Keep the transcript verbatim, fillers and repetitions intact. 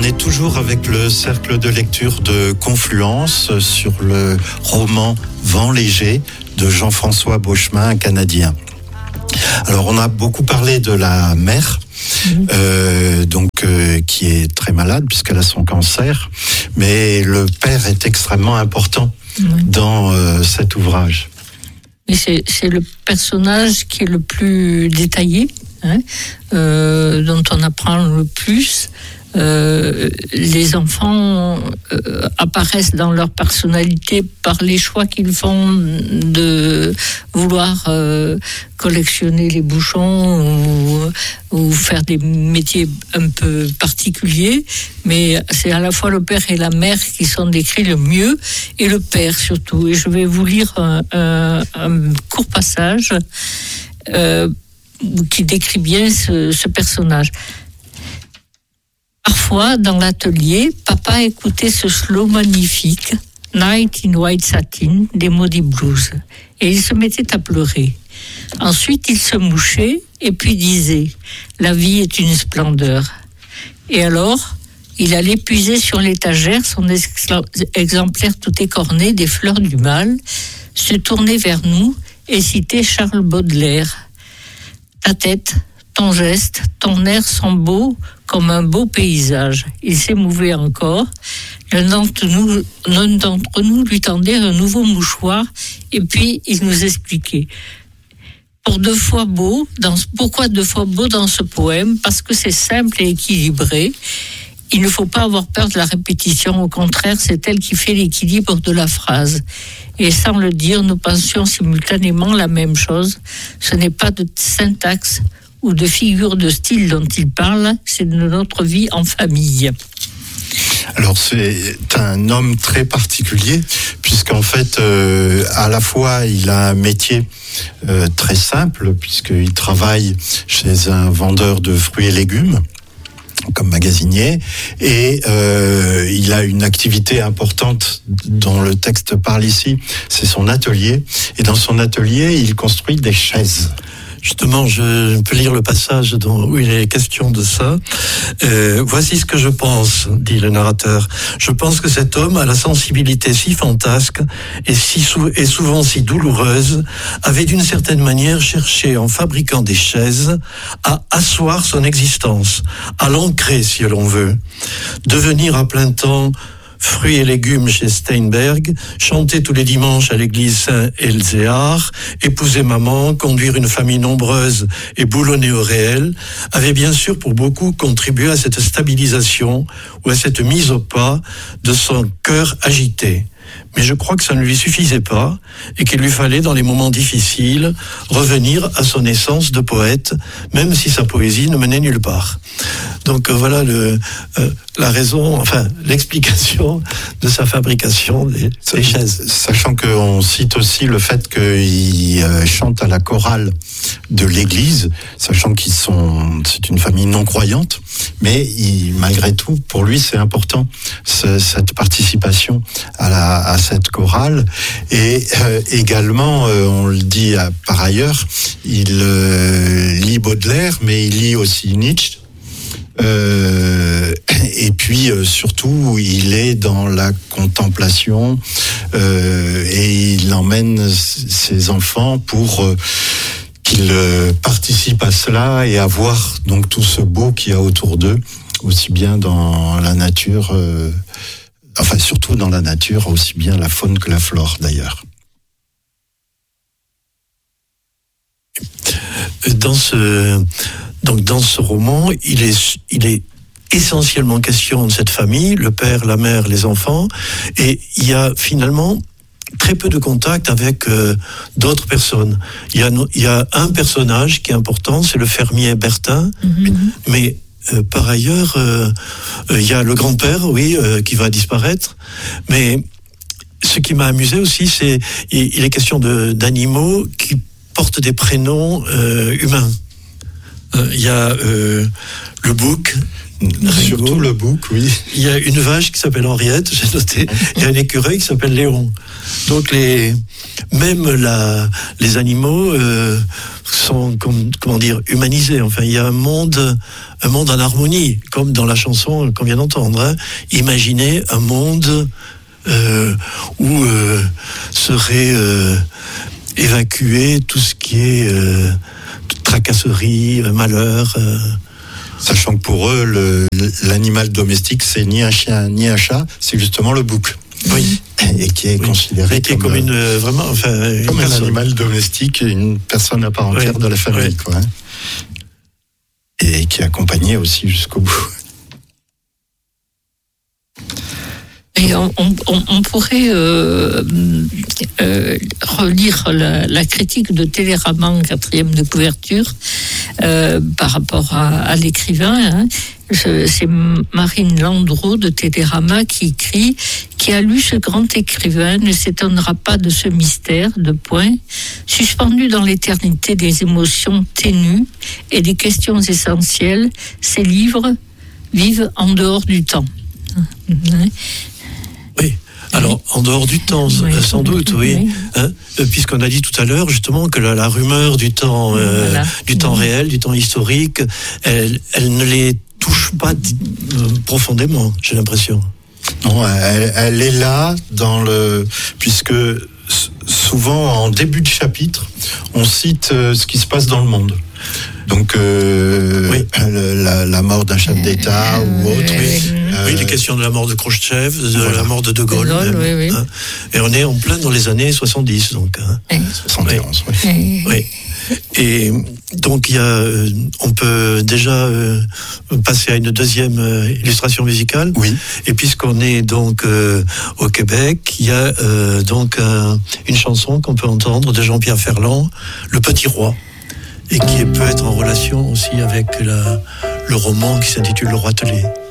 est toujours avec le cercle de lecture de Confluence sur le roman Vent léger de Jean-François Beauchemin, un Canadien. Alors, on a beaucoup parlé de la mère, mmh. euh, donc euh, qui est très malade puisqu'elle a son cancer, mais le père est extrêmement important mmh. dans euh, cet ouvrage. Mais c'est, c'est le personnage qui est le plus détaillé, hein, euh, dont on apprend le plus. Euh, les enfants euh, apparaissent dans leur personnalité par les choix qu'ils font de vouloir euh, collectionner les bouchons ou, ou faire des métiers un peu particuliers, mais c'est à la fois le père et la mère qui sont décrits le mieux, et le père surtout. Et je vais vous lire un, un, un court passage euh, qui décrit bien ce, ce personnage. Parfois, dans l'atelier, papa écoutait ce slow magnifique, Night in White Satin, des Moody Blues, et il se mettait à pleurer. Ensuite, il se mouchait et puis disait « La vie est une splendeur ». Et alors, il allait puiser sur l'étagère son exemplaire tout écorné des Fleurs du Mal, se tournait vers nous et citait Charles Baudelaire. « Ta tête, ton geste, ton air sont beaux comme un beau paysage. » Il s'émouvait encore. L'un d'entre nous, l'un d'entre nous lui tendait un nouveau mouchoir et puis il nous expliquait. Pour deux fois beau, dans, pourquoi deux fois beau dans ce poème ? Parce que c'est simple et équilibré. Il ne faut pas avoir peur de la répétition. Au contraire, c'est elle qui fait l'équilibre de la phrase. Et sans le dire, nous pensions simultanément la même chose. Ce n'est pas de syntaxe ou de figure de style dont il parle, c'est de notre vie en famille. Alors c'est un homme très particulier, puisqu'en fait, euh, à la fois, il a un métier euh, très simple, puisqu'il travaille chez un vendeur de fruits et légumes, comme magasinier, et euh, il a une activité importante dont le texte parle ici, c'est son atelier, et dans son atelier, il construit des chaises. Justement, je peux lire le passage dont, où il est question de ça. Euh, voici ce que je pense, dit le narrateur. Je pense que cet homme, à la sensibilité si fantasque et, si sou- et souvent si douloureuse, avait d'une certaine manière cherché, en fabriquant des chaises, à asseoir son existence, à l'ancrer, si l'on veut. Devenir à plein temps fruits et légumes chez Steinberg, chanter tous les dimanches à l'église Saint-Elzéar, épouser maman, conduire une famille nombreuse et boulonner au réel, avait bien sûr pour beaucoup contribué à cette stabilisation ou à cette mise au pas de son cœur agité. Mais je crois que ça ne lui suffisait pas et qu'il lui fallait, dans les moments difficiles, revenir à son essence de poète, même si sa poésie ne menait nulle part. Donc euh, voilà le, euh, la raison, enfin l'explication de sa fabrication des, des chaises. Sachant qu'on cite aussi le fait qu'il euh, chante à la chorale de l'église, sachant qu'ils sont, c'est une famille non croyante, mais il, malgré tout, pour lui, c'est important ce, cette participation à, la, à cette chorale. Et euh, également, euh, on le dit à, par ailleurs, il euh, lit Baudelaire, mais il lit aussi Nietzsche. Euh, et puis euh, surtout il est dans la contemplation euh, et il emmène ses enfants pour euh, qu'ils euh, participent à cela et à voir donc tout ce beau qu'il y a autour d'eux, aussi bien dans la nature, euh, enfin surtout dans la nature, aussi bien la faune que la flore d'ailleurs. Dans ce Donc dans ce roman, il est, il est essentiellement question de cette famille, le père, la mère, les enfants, et il y a finalement très peu de contact avec euh, d'autres personnes. Il y a, il y a un personnage qui est important, c'est le fermier Bertin, mm-hmm. mais euh, par ailleurs, euh, euh, il y a le grand-père, oui, euh, qui va disparaître, mais ce qui m'a amusé aussi, c'est il, il est question de, d'animaux qui portent des prénoms euh, humains. Il euh, y a euh, le bouc Surtout le bouc, oui. Il y a une vache qui s'appelle Henriette, j'ai noté. Il y a un écureuil qui s'appelle Léon. Donc les, même la, les animaux euh, sont, comme, comment dire, humanisés. Enfin, il y a un monde, un monde en harmonie, comme dans la chanson qu'on vient d'entendre. Hein. Imaginez un monde euh, où euh, serait euh, évacué tout ce qui est euh, tracasserie, malheur. Euh, Sachant que pour eux, le, l'animal domestique, c'est ni un chien ni un chat, c'est justement le bouc. Oui. Et qui est oui. considéré et qui est comme, comme une, euh, vraiment, enfin, comme une un animal domestique, une personne à part entière oui. de la famille. Oui. Quoi, hein. Et qui est accompagné aussi jusqu'au bout. Et on, on, on pourrait euh, euh, relire la, la critique de Télérama en quatrième de couverture euh, par rapport à, à l'écrivain. Hein. Je, c'est Marine Landreau de Télérama qui écrit « Qui a lu ce grand écrivain ne s'étonnera pas de ce mystère, de point, suspendu dans l'éternité des émotions ténues et des questions essentielles, ces livres vivent en dehors du temps. » Oui. Alors, en dehors du temps, oui, sans doute, oui. oui. Hein, puisqu'on a dit tout à l'heure, justement, que la, la rumeur du temps, euh, voilà. du temps oui. réel, du temps historique, elle, elle ne les touche pas euh, profondément, j'ai l'impression. Non, elle, elle est là dans le, puisque souvent en début de chapitre, on cite euh, ce qui se passe dans le monde. Donc euh, oui. la, la mort d'un chef d'État euh, ou autre. Oui. Euh, oui, les questions de la mort de Khrouchtchev, de voilà. la mort de De Gaulle. De Gaulle même, oui, oui. Hein. Et on est en plein dans les années soixante-dix, donc. Hein. Oui. soixante et onze, oui. oui. oui. Et donc il y a, on peut déjà euh, passer à une deuxième euh, illustration musicale. Oui. Et puisqu'on est donc euh, au Québec, il y a euh, donc euh, une chanson qu'on peut entendre de Jean-Pierre Ferland, Le Petit Roi, et qui peut être en relation aussi avec la, le roman qui s'intitule Le Roi Tellier.